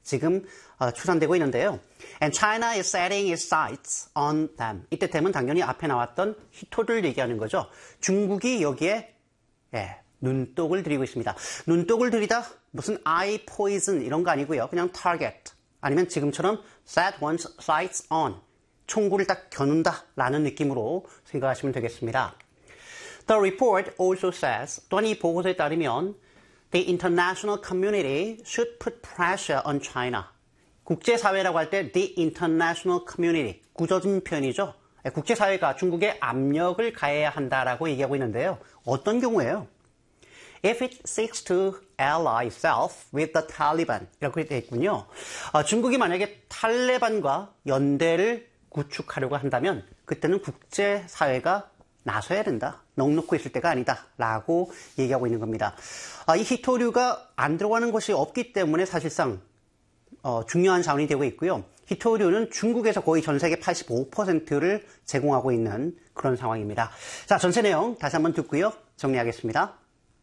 지금 추산되고 있는데요. And China is setting its sights on them. 이때 되면 당연히 앞에 나왔던 히토류를 얘기하는 거죠. 중국이 여기에 눈독을 들이고 있습니다. 눈독을 들이다 무슨 eye poison 이런 거 아니고요. 그냥 target 아니면 지금처럼 set one's sights on 총구를 딱 겨눈다라는 느낌으로 생각하시면 되겠습니다. The report also says 또한 이 보고서에 따르면 The international community should put pressure on China. 국제사회라고 할 때 The international community, 굳어진 표현이죠. 국제사회가 중국에 압력을 가해야 한다라고 얘기하고 있는데요. 어떤 경우에요? If it seeks to ally itself with the Taliban 이렇게 되어 있군요. 중국이 만약에 탈레반과 연대를 구축하려고 한다면 그때는 국제사회가 나서야 된다. 넋놓고 있을 때가 아니다. 라고 얘기하고 있는 겁니다. 이 히토류가 안 들어가는 것이 없기 때문에 사실상 중요한 자원이 되고 있고요. 히토류는 중국에서 거의 전 세계 85%를 제공하고 있는 그런 상황입니다. 자, 전체 내용 다시 한번 듣고요. 정리하겠습니다.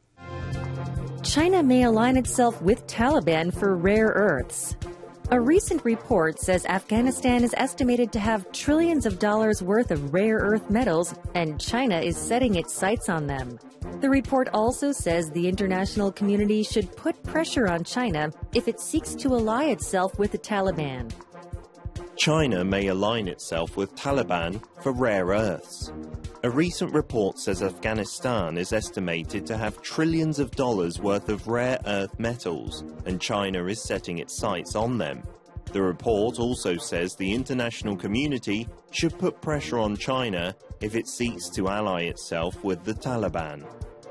China may align itself with Taliban for rare earths. A recent report says Afghanistan is estimated to have trillions of dollars worth of rare earth metals, and China is setting its sights on them. The report also says the international community should put pressure on China if it seeks to ally itself with the Taliban. China may align itself with Taliban for rare earths. A recent report says Afghanistan is estimated to have trillions of dollars worth of rare earth metals, and China is setting its sights on them. The report also says the international community should put pressure on China if it seeks to ally itself with the Taliban.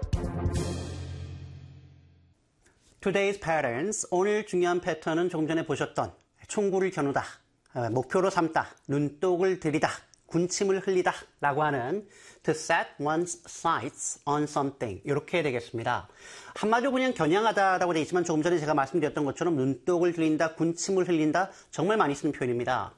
Today's patterns, 오늘 중요한 패턴은 조금 전에 보셨던 총구를 겨누다, 목표로 삼다, 눈독을 들이다, 군침을 흘리다 라고 하는 to set one's sights on something 이렇게 되겠습니다. 한마디로 그냥 겨냥하다라고 되어 있지만 조금 전에 제가 말씀드렸던 것처럼 눈독을 들인다, 군침을 흘린다 정말 많이 쓰는 표현입니다.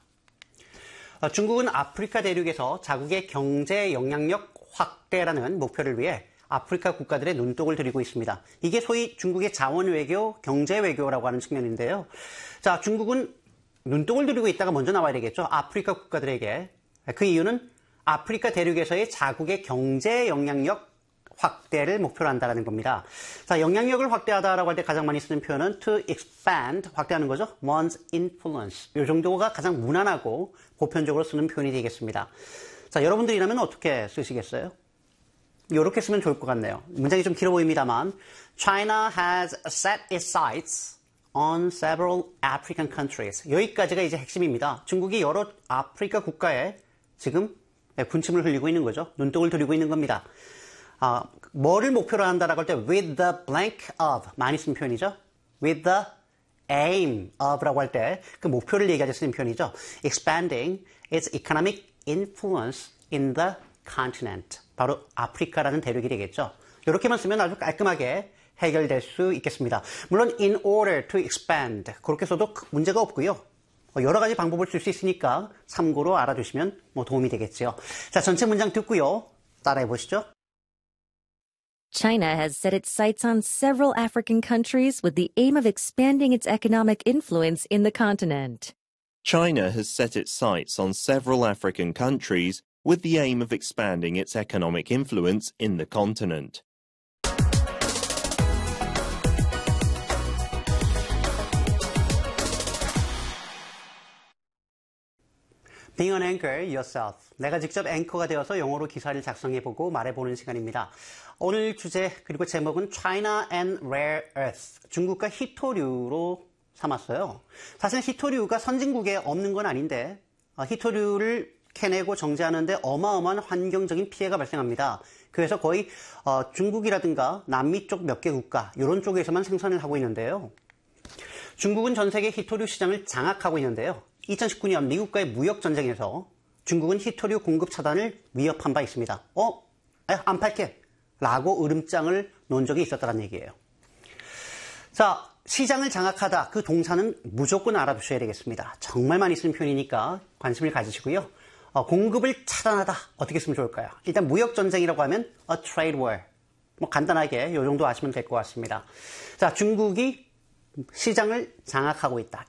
중국은 아프리카 대륙에서 자국의 경제 영향력 확대라는 목표를 위해 아프리카 국가들의 눈독을 들이고 있습니다. 이게 소위 중국의 자원 외교, 경제 외교라고 하는 측면인데요. 자, 중국은 눈독을 들이고 있다가 먼저 나와야 되겠죠. 아프리카 국가들에게. 그 이유는 아프리카 대륙에서의 자국의 경제 영향력 확대를 목표로 한다는 겁니다. 자, 영향력을 확대하다라고 할 때 가장 많이 쓰는 표현은 to expand, 확대하는 거죠. one's influence. 이 정도가 가장 무난하고 보편적으로 쓰는 표현이 되겠습니다. 자, 여러분들이라면 어떻게 쓰시겠어요? 이렇게 쓰면 좋을 것 같네요. 문장이 좀 길어 보입니다만 China has set its sights on several African countries. 여기까지가 이제 핵심입니다. 중국이 여러 아프리카 국가에 지금 군침을 흘리고 있는 거죠. 눈독을 들이고 있는 겁니다. 뭐를 목표로 한다라고 할 때 with the blank of 많이 쓰는 표현이죠. with the aim of라고 할 때 그 목표를 얘기하자 쓰는 표현이죠. expanding its economic influence in the continent. 바로 아프리카라는 대륙이 되겠죠. 이렇게만 쓰면 아주 깔끔하게 해결될 수 있겠습니다. 물론 in order to expand 그렇게 써도 문제가 없고요. 여러 가지 방법을 쓸 수 있으니까 참고로 알아두시면 도움이 되겠죠. 자, 전체 문장 듣고요. 따라해 보시죠. China has set its sights on several African countries with the aim of expanding its economic influence in the continent. China has set its sights on several African countries with the aim of expanding its economic influence in the continent. Being an anchor yourself. 내가 직접 앵커가 되어서 영어로 기사를 작성해보고 말해보는 시간입니다. 오늘 주제 그리고 제목은 China and Rare Earth. 중국과 히토류로 삼았어요. 사실 히토류가 선진국에 없는 건 아닌데 히토류를 캐내고 정제하는데 어마어마한 환경적인 피해가 발생합니다. 그래서 거의 중국이라든가 남미 쪽 몇 개 국가 이런 쪽에서만 생산을 하고 있는데요. 중국은 전 세계 히토류 시장을 장악하고 있는데요. 2019년 미국과의 무역 전쟁에서 중국은 히토류 공급 차단을 위협한 바 있습니다. 안 팔게 라고 으름장을 놓은 적이 있었다는 얘기예요. 자, 시장을 장악하다 그 동사는 무조건 알아두셔야 되겠습니다. 정말 많이 쓰는 표현이니까 관심을 가지시고요. 공급을 차단하다 어떻게 쓰면 좋을까요? 일단 무역 전쟁이라고 하면 a trade war. 간단하게 이 정도 아시면 될 것 같습니다. 자, 중국이 시장을 장악하고 있다.